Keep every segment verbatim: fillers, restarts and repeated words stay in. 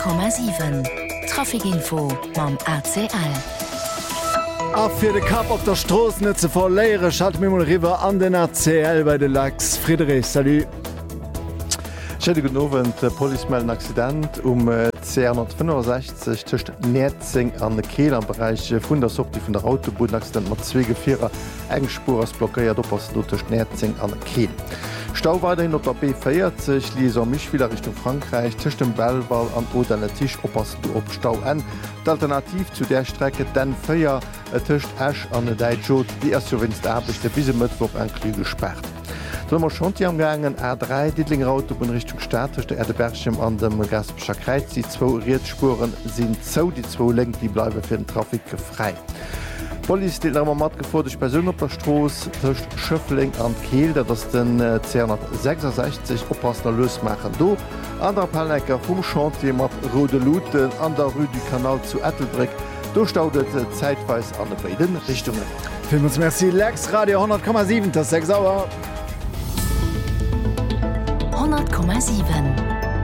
Komma sieben Trafikinfo mam A C L. A fir de Kap op der Stroos net ze verléiere hat mé River an den A C L bei de Lachs Friedrich Salu. Schädige Nowen de Polimelden Accident um zweihundertfünfundsechzig tcht Netzing an de Kehl am Bereich vun der Sopti vun der Autobodenaccident mat zwee Gefierer engspur ass blockéiert op ass dutech Netzing an Kehl. Stau war hin op der B vierzig lieser misch wieder Richtung Frankreich tisch dem Bellball an oder Tisch oppass du op Stau en. D'Alternativ zu der Strecke den Féier tischcht Ash an de Deitschot, die as winst erbechte bise Mëttwoch en Kli gesperrt. Dommer schon die amgangen A drei Diedlinger Autobahn Richtung Staatchte Erdebergchem an dem Gaspscher Kreiz. Die zwo Riedspuren sind zo die zwo Lenk, die bleibe fir den Trafik frei. Poli den ammer mat gefordech bei Sën op der Stroos cht Schëffling an Kehl, dat ass den zweihundertsechsundsechzig oppassner Loos machen do. An der Palnecker vum Chantier mat Rode Luten an der Rue du Kanal zu Ettelbrick. Do staudet zeitweis an de beiden Richtungen. Films Merci Lex Radio hundert Komma sieben das sechs Sauer. hundert Komma sieben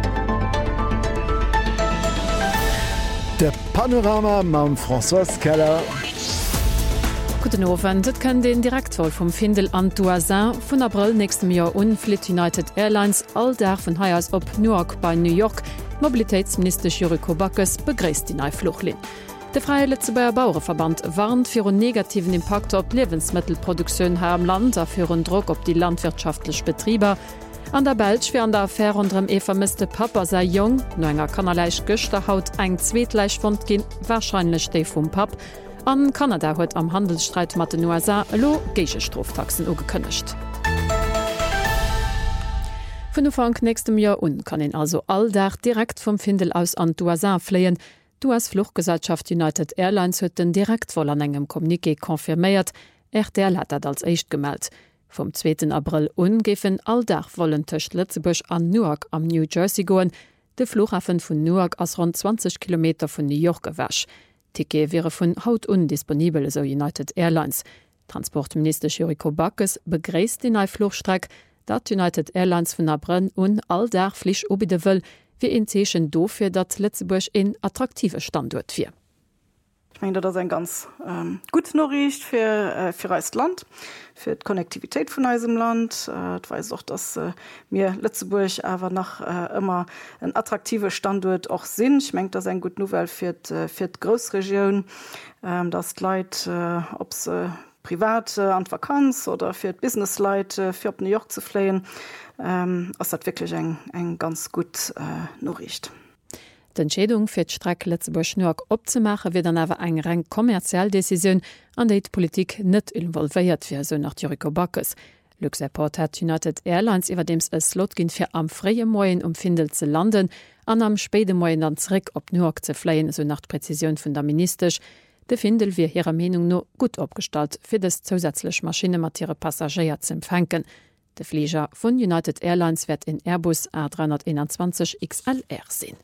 Der Panorama mam François Keller. Guten Abend, das kann den Direktor vom Findel an Douazin von April nächstem Jahr unflit United Airlines all der von Hayas op Newark bei New York. Mobilitätsminister Juriko Backes begrüßt die neue Fluchtlin. Der Freie Letzebauer Bauernverband warnt für einen negativen Impact auf Lebensmittelproduktion hier im Land, für einen Druck auf die landwirtschaftlichen Betriebe. An der Belsch wie an der Affäre unter dem e vermisste Papa sei jung, no enger kannerleich Göster haut eng zweetleich fand gin, wahrscheinlich ste vum Pap. An Kanada huet am Handelsstreit mat den U S A lo geige Stroftaxen ugekënnecht. Vun Ufang nächstem Jahr un kann en also alldach direkt vom Findel aus an d'U S A fleien. Du as Fluchtgesellschaft United Airlines huet den Direktvoll an engem Kommuniqué konfirméiert, R T L hat dat als echt gemeldt. Vom zweiten April ungefen alldach wollen töcht Lützebusch an Newark am New Jersey goen. De Flughafen vun Newark ass rund zwanzig Kilometer vun New York gewäsch. Ticket wäre vun haut undisponibel so United Airlines. Transportminister Juriko Backes begräst die neue Flugstreck, dat United Airlines vun April un alldach flich obide wëll, wie in Zeechen dofir dat Lützebusch in attraktive Standort fir. Ich meine, das ist ein ganz ähm, gutes Nachricht für, äh, für das Land, für die Konnektivität von unserem Land. Äh, ich weiß auch, dass äh, wir Lützeburg aber noch äh, immer ein attraktiver Standort auch sind. Ich meine, das ist ein gutes Novell für die, für die Großregion, ähm, dass die Leute, äh, ob es äh, privat äh, an Vakanz oder für die Business-Leute, äh, für New York zu fliehen, ähm, ist das wirklich ein, ein ganz gutes äh, Nachricht. Die Entscheidung fir d'Strecke Lützeburg-Newark opzemachen wird dann awer eng rein kommerziell Decision, an der die Politik net involviert wird, so nach Juriko Backes. Luxairport hat United Airlines iwwerdems e Slot ginn fir am freie Moien um Findel ze landen, an am späte Moien dann zurück op Newark ze fleien, so nach Präzision vun der Minister. De Findel wie ihrer Meinung no gut opgestalt, fir des zusätzlich Maschinenmatiere Passagier zu empfänken. De Flieger von United Airlines wird in Airbus A dreihunderteinundzwanzig X L R sinn.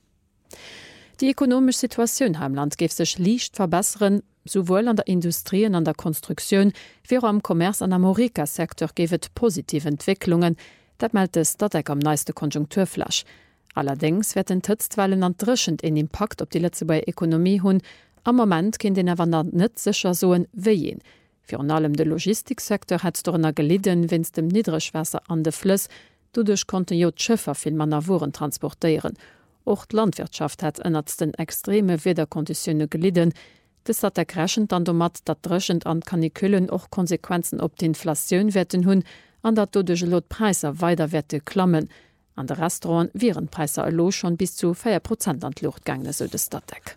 Die ökonomische Situation im Land geht sich leicht verbessern, sowohl an der Industrie und an der Konstruktion, wie auch am Kommerz- und am Horeca-Sektor gibt es positive Entwicklungen, das meldet das Stadtdeck am neuesten Konjunkturflash. Allerdings werden Tützwellen an drückend einen Impact auf die Lützeburger Ökonomie haben. Am Moment können den aber nicht sicher so wie jen. Für allem der Logistiksektor hat es darunter gelitten, wenn es dem Niedrigwasser an den Fluss, dadurch konnten ja die Schiffe viel mehr Waren transportieren. Auch die Landwirtschaft hat ënnert den extreme Wetterkonditionen gelitten. Das hat ergreschend an domat, dat dröschend an Kaniküllen auch Konsequenzen op die Inflation werden hun, an dat dodech Lotpreise weiter wette klammen. An der Restaurant wären Preise allo schon bis zu vier Prozent an die Luft gegangen, so das Stadtdeck.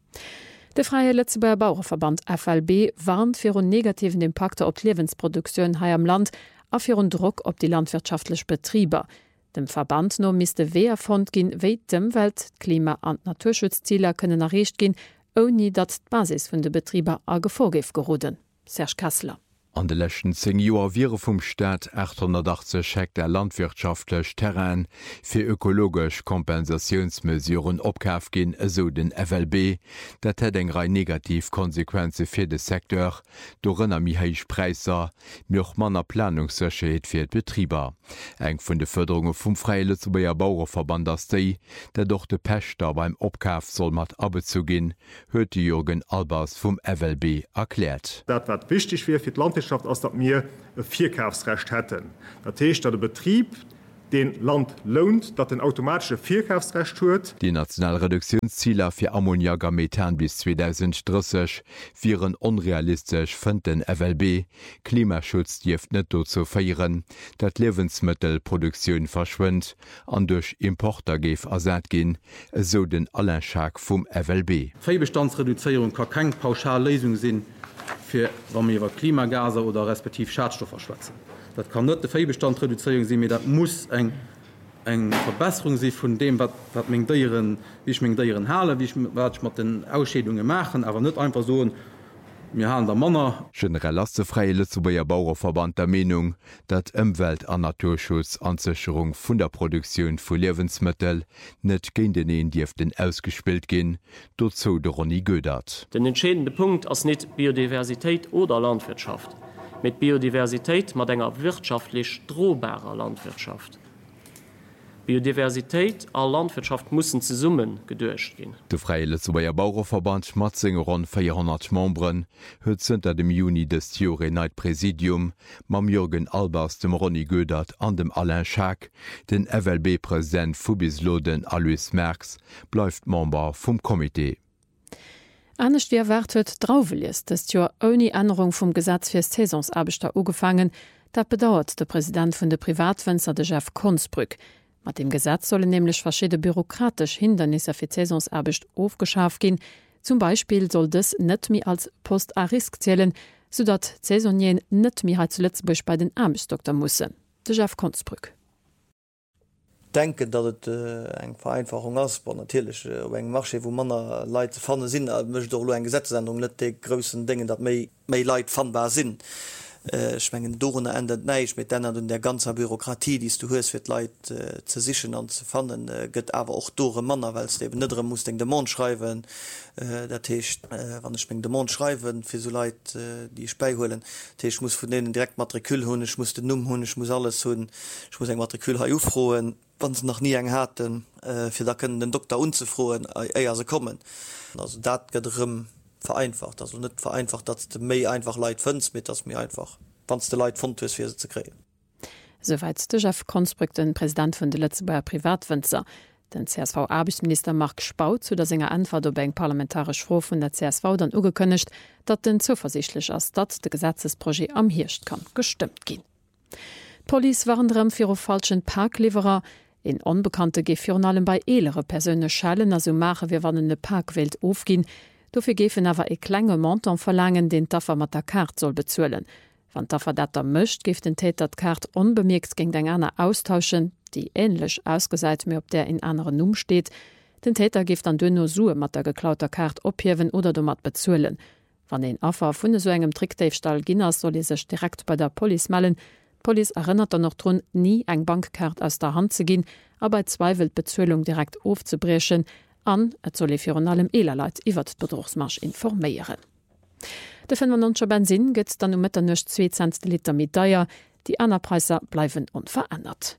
Der Freie Letzebauer Bauernverband F L B warnt für einen negativen Impact auf die Lebensproduktion hier im Land, auch für einen Druck auf die landwirtschaftlichen Betriebe. Dem Verband no misste Wehrfond gin wéi dem Welt, Klima- an Naturschutzziele können erreicht gin, oni dat d' Basis vun de Betrieber a Gefolgef geroden. Serge Kassler. An de lechten zehn Joer wiere vum Staat achthundertachtzig Hektar landwirtschaftlech Terrain fir ökologisch Kompensationsmesuren opkaf gin eso den F L B, dat het eng rei Negativkonsequenze fir de Sektor, dorenner mi heich Preiser, mirch manner Planungssecheet fir d Betrieber. Eng vun de Förderunge vum Freie Lützeburger Bauerverband as déi, dat doch de Pächter beim Opkaf soll mat abezugin, huet Jürgen Albers vum F L B erklärt. Dat wat wichtig wie fir d Landwirtschaft ass dat mir e Vierkaufsrecht hätten. Dat heißt, dat der Betrieb den Land lohnt, dat den automatische Vierkaufsrecht huet. Die Nationalreduktionszieler fir Ammoniager Methan bis zweitausenddreißig viren unrealistisch fënd den F L B. Klimaschutz dieft net zu feieren, dat Lebensmittelproduktion verschwindt, an durch Importer geef ersät gin, so den Allenschak vum F L B. Viehbestandsreduzierung kann keine Pauschallesung sinn, für wann wir über Klimagase oder respektiv Schadstoffe schwatzen. Das kann nicht die Viehbestandsreduzierung sein, das muss eng eng Verbesserung sein von dem, was Dieren, wie ich Dieren halte, wie ich, was ich mit den Ausschädungen machen, aber nicht einfach so wir haben der Manner. Generell ass de Freie Lützeburger Bauerverband der Meinung, dat Ëmwelt an Naturschutz Ansicherung vun der Produktion vu Lebensmittel net géint den een Dieften ausgespielt gin, dozo de Ronny Gödert. Den entscheidende Punkt ass net Biodiversität oder Landwirtschaft. Mit Biodiversität mat enger wirtschaftlich drohbarer Landwirtschaft. Biodiversität a Landwirtschaft mussssen ze summen gedurcht gin. De Freie Lützeburger Bauerverband Matzinger rund vierhundert Membren huet zunter dem Juni des Jure Neid Präsidium mam Jürgen Albers dem Ronny Gödert an dem Alain Schack, den F L B-Präsident Fubisloden Alois Merx bleifft Member vum Komitee. Anecht wie erwart huet draufeliest, dat Jo oni Änderung vum Gesetz fir Saisonsarbechter ugefangen, dat bedauert der Präsident vun de Privatfenster de Jeff Konsbrück. Mit dem Gesetz sollen nämlich verschiedene bürokratisch Hindernisse für Saisonsarbecht aufgeschafft gehen. Zum Beispiel soll das nicht mehr als Post à risque zählen, sodass Saisonien nicht mehr als Lützeburg bei den Amtsdoktor müssen. Der Chef Konsbrück. Denken, dass es äh, eine Vereinfachung ist, aber natürlich äh, eine Marche, wo man äh, Leute vorne sind, äh, möchte auch eine Gesetzesänderung, nicht die größten Dinge, dass mehr, mehr Leute fandbar sind. Schwngen äh, Dorne endet neich mit dennner und der ganze Bürokratie, die du hörst wird Leiit äh, ze sichchen an ze fannen, äh, gëtt awer auch dore Manner, weil de nettere muss de Mond schreiben, äh, der Techt äh, wann ich de Mond schreiben, fir so Leiit äh, die speiholen. Teech muss vu denen direkt Matrikül hunn, ich muss den Numm hunn, ich muss alles hunn, ich muss eng Matrikül ha ufroen, wann ze noch nie eng hatten, äh, fir da können den Doktor unzufroen eier se kommen. Also dat gëtm vereinfacht, also nicht vereinfacht, dass du mehr einfach Leid findest, mit das mir einfach, wenn du Leid findest, für sie zu kriegen. Soweit der Chef Konsbrück, den Präsident von der Lützeburger Privatfenster. Den C S V-Arbeitsminister Mark Spaut zu der Sänger Antwort auf eine parlamentarische Frage von der C S V dann angekündigt, dass den zuversichtlich ist, dass das Gesetzesprojekt am Hirsch kann gestimmt gehen. Die Polizei warnt für falschen Parklieferer. In Unbekannte gehen allem bei älteren Personen Schalen, also machen wir, wenn eine Parkwelt aufgehen. Dafür gefen awer e klenge Montan verlangen, den Taffer mat der Kart soll bezuelen. Wann Taffer dat er mëcht, gift den Täter d Kart unbemerkt gegen deng aner austauschen, die ähnlich ausgeseit mir op der in anderen Numm steht. Den Täter gift an dünno Sue mat der geklauter Kart ophewen oder du mat bezuelen. Wann den Affer vun so engem Trickdeifstall ginnners soll er sech direkt bei der Poli mallen. Poli erinnert er noch dran, nie eng Bankkart aus der Hand zu gehen, aber bei zweifelt Bezuelung direkt aufzubrechen, an et soll fir an allem Elerleit iwwer d Bedrochsmarsch informéieren. De fünfundneunzig Benzin gëtt dann um Mitternecht zwei Cent Liter mit Deier, die Anerpreiser bleiwen unverändert.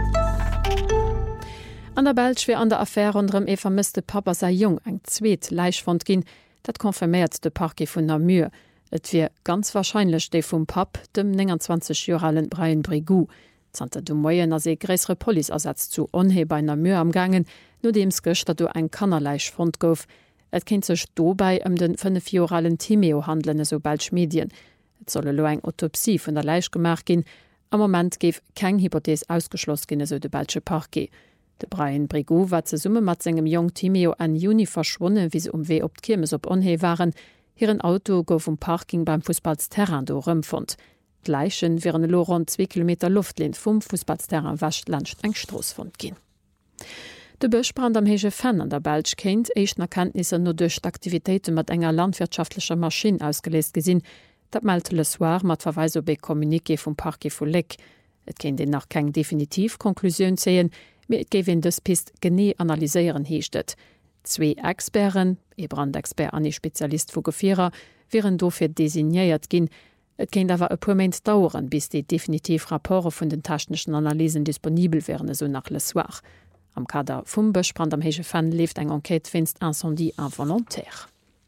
An der Belsch wie an der Affäre unterm e vermisste Papa sei jung eng zweet Leichfond ginn, dat konfirmiert de Parke vun Namur. Et wie ganz wahrscheinlich de vum Pap dem neunundzwanzig Joralen Brian Brigou. Zante du Moien as se gräsre Poliersatz zu onhe bei Namur am gangen, no dems gëcht dat du eng Kannerleich front gouf. Et kind sech dobei ëm um den fünf Joralen Timeo handelne so Belsch Medien. Et solle lo eng Autopsie vun der Leich gemacht gin. Am moment geef keng Hypothees ausgeschloss ginne so de Belsche Parke. De Brian Brigou war ze summe mat engem Jong Timeo an Juni verschwonnen, wie se um weh op d Kirmes op onhe waren. Hiren Auto gouf um Parking beim Fußballsterran do rëmfund. Gleichen wären lo rund zwei Kilometer Luftlehn vum Fußballsterran wascht landcht eng Strossfund gin. De Böschbrand am hege Fan an der Belsch kennt eicht Erkenntnisse no duch d'Aktivitéiten mat enger landwirtschaftlicher Maschine ausgelesen gesinn. dat meldt le soir mat Verweis op e Kommuniké vum Parke vu Leck. Et kenint den nach keng definitiv Konklusioun zeien, mir et gewinn dës Pist gené analyseieren heechtet. Zwei Experen, e Brandexpert an e Spezialist vu Gefierer, wären dofir designéiert ginn. Et kenint awer e puerment dauern, bis de definitiv Rapporte vun den technischen Analysen disponibel wären so nach le soir. Am Kader vum Bechbrand am hege Fan left eng Enquete finst Incendie involontaire.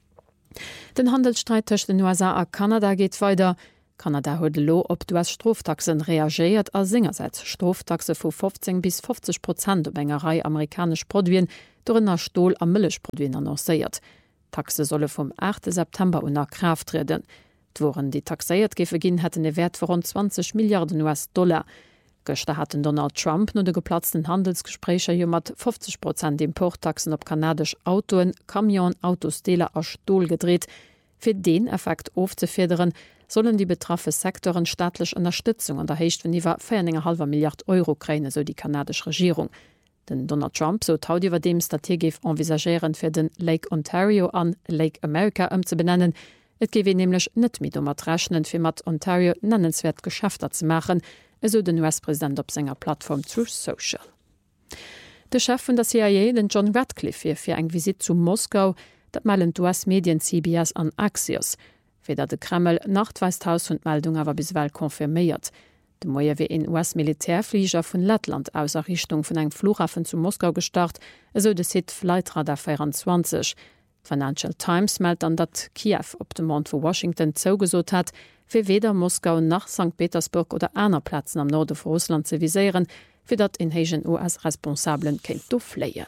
Den Handelsstreit tech den U S A a Kanada geht weiter. Kanada huet lo op d'U S-Stroftaxen reagiert a singerseits Stroftaxe vu fünfzehn bis fünfzig Prozent op engerei amerikasch Produien dorënner Stohl a Mëllechproduien annoncéiert. Taxe solle vom achten September unter Kraft treten. D'woren die taxéiert gefe ginn hätten e Wert vu rund zwanzig Milliarden U S-Dollar. Göchte hatten Donald Trump no de geplatzten Handelsgesprächer jo mat fünfzig Prozent Importtaxen op kanadisch Autoen, Kamion, Autosteler a Stohl gedreht. Für den Effekt aufzufedern, sollen die betraffe Sektoren staatlich Unterstützung an der Hecht von iwwer vier Komma fünf Milliarden Euro kräne, so die kanadische Regierung. Den Donald Trump so taut iwwer dem strategisch envisagieren fir den Lake Ontario an Lake America um zu benennen. Et gewe nämlich net mit um rechnen fir mat Ontario nennenswert Geschäfter zu machen, eso den U S-Präsident op senger Plattform Truth Social. De Chef von der C I A, den John Radcliffe, fir eng Visit zu Moskau, dat malen U S-Medien C B S an Axios. Weder de Kreml nachtweishaus und Meldung awer biswel konfirméiert. De Moier wie en U S-Militärflieger vun Lettland aus Errichtung vun eng Flughafen zu Moskau gestart, eso de Sit Flightradar vierundzwanzig. Financial Times meldt an dat Kiew op dem Mond vu Washington zougesot hat, fir weder Moskau nach Sankt Petersburg oder aner Plätzen am Norde vu Russland ze visieren, fir dat in hegen U S-Responsablen kenint do fleien.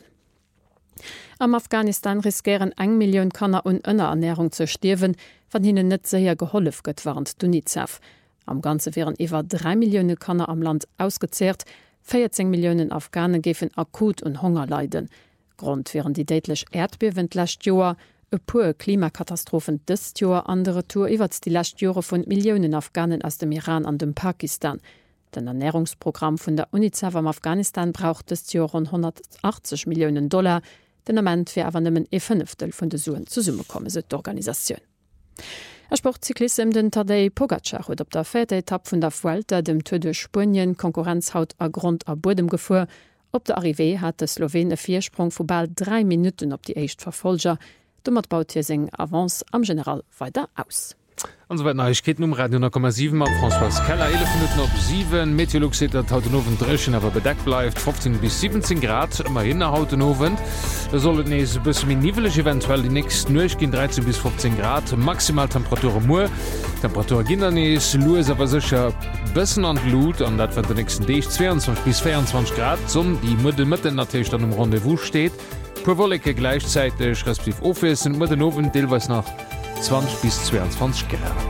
Am Afghanistan riskieren eng Millioun Kanner un ënner Ernährung ze stirwen, van hinnen net séier gehollef gëtt warend d'UNICEF. Am ganze wären iwwer drei Millioune Kanner am Land ausgezehrt, vierzehn Millionen Afghanen gefen akut und Hunger leiden. Grund wären die deitlech Erdbewen lächt Joer, e puer Klimakatastrophen dëst Joer andere Tour iwwers die lächt Jore vun Millionen Afghanen aus dem Iran an dem Pakistan. Den Ernährungsprogramm vun der UNICEF am Afghanistan braucht dëst Joer rund hundertachtzig Millionen Dollar, den Amment fir awer nëmmen e Fünftel vun de Suen zu Summe komme se d'Organisaioun. Er Sportzyklissem den Tadej Pogacar huet op der vierte Etappe vun der Vuelta dem Tour de Spien Konkurrenzhaut a Grund a Bodem gefuer. Op der Arrivé hat de Slowene Viersprung vu bald drei Minuten op die Echt Verfolger. Dummert baut hier seg Avance am General weiter aus. Ansoweit Neuigkeiten um Radio null Komma sieben am François Keller elf Minuten op sieben Meteorolog seht dat hautenowen drechen awer bedeckt bleibt fünfzehn bis siebzehn Grad immer hin hautenowen. Da sollt nees bis min nivelleg eventuell die nächst nuch gin dreizehn bis fünfzehn Grad Maximaltemperatur Mu. Temperatur Gindernees Louis awer secher bëssen an Blut an dat wat der nächsten Deeg zweiundzwanzig bis vierundzwanzig Grad Sonn die Mëtte Mitte natürlich dann um Rendevous steht. Puwolleke gleichzeitig respektiv Office und Mëttenowen deelweis nach zwanzig bis zweiundzwanzig Grad.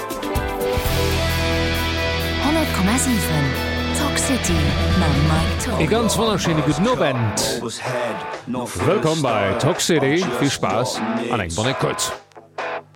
hundert Komma sieben Talk City E ganz wunderschöne guten Abend. Willkommen bei Talk City. Viel Spaß an eng Bonne Kurz.